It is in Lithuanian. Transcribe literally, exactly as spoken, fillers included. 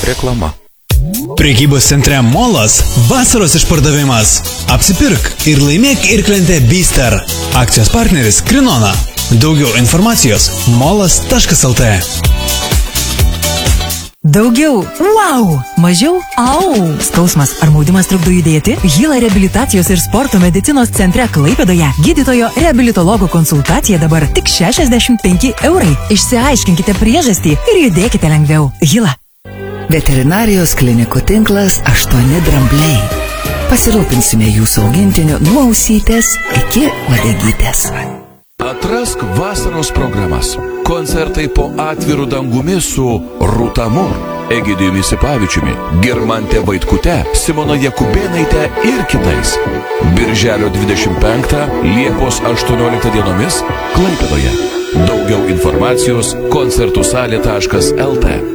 Reklama. Prekybos centre Molas vasaros išpardavimas. Apsipirk ir laimėk irklentę Bister. Akcijos partneris Krinona. Daugiau informacijos molas taškas lt. Daugiau wow, mažiau au. Skausmas ar maudimas trukdo judėti? Hila reabilitacijos ir sporto medicinos centre Klaipėdoje gydytojo reabilitologo konsultacija dabar tik šešiasdešimt penki eurai. Išsiaiškinkite priežastį ir judėkite lengviau. Hila. Veterinarijos klinikų tinklas aštuoni drambliai. Pasirūpinsime jūsų augintiniu nuo ausytės iki uodegytės. Atrask vasaros programas. Koncertai po atvirų dangumi su Rūta Mur, Egidijumi Sipavičiumi, Girmante Vaitkute, Simona Jakubėnaite ir kitais. Birželio dvidešimt penktą, Liepos aštuonioliktą dienomis Klaipėdoje. Daugiau informacijos koncertų salė taškas lt.